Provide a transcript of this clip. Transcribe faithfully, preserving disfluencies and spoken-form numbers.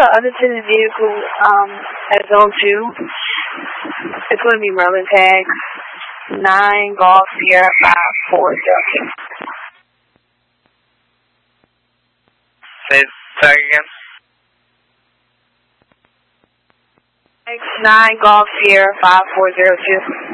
the unattended vehicle um, at zone two. It's going to be Merlin tag nine Golf Sierra five four zero. Say tag again. nine Golf Sierra five four zero two.